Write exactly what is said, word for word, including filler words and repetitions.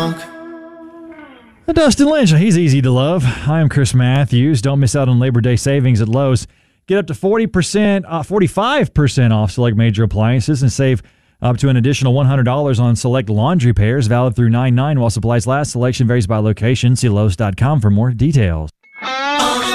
drunk. Dustin Lynch, he's easy to love. I am Chris Matthews. Don't miss out on Labor Day savings at Lowe's. Get up to forty percent, uh, forty-five percent off select major appliances and save up to an additional one hundred dollars on select laundry pairs, valid through nine nine while supplies last. Selection varies by location. See Lowe's dot com for more details.